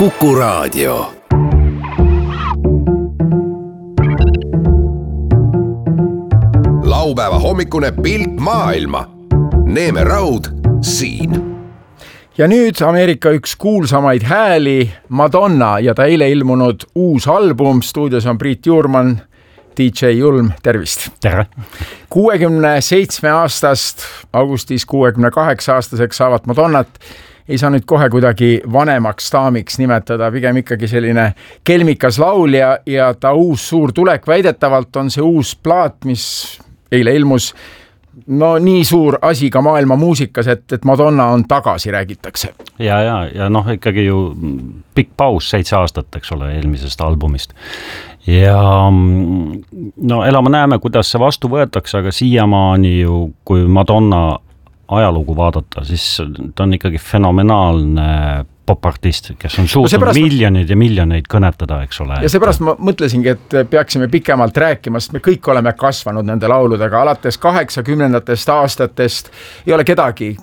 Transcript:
Kuku Raadio. Laupäeva hommikune pilt maailma. Neeme Raud siin. Ja nüüd Ameerika üks kuulsamaid hääli, Madonna, ja ta eile ilmunud uus album. Stuudios on Priit Juurman, DJ Julm, tervist. Tere. 67 aastast, augustis 68 aastaseks saavat Madonnat ei saa nüüd kohe kuidagi vanemaks daamiks nimetada, pigem ikkagi selline kelmikas laulja, ja ta uus suur tulek väidetavalt on see uus plaat, mis eile ilmus. No nii suur asi ka maailma muusikas, et Madonna on tagasi, räägitakse. Ja noh, ikkagi ju pikk paus 7 aastat, eks ole, eelmisest albumist. Ja no elama näeme, kuidas see vastu võetakse, aga siiamaani ju, kui Madonna ajalugu vaadata, siis ta on ikkagi fenomenaalne popartist, kes on suutnud miljoneid ja miljoneid kõnetada, eks ole. Ja seepärast ma mõtlesingi, et peaksime pikemalt rääkima, sest me kõik oleme kasvanud nende lauludega. Alates 80-ndatest aastatest ei ole kedagi,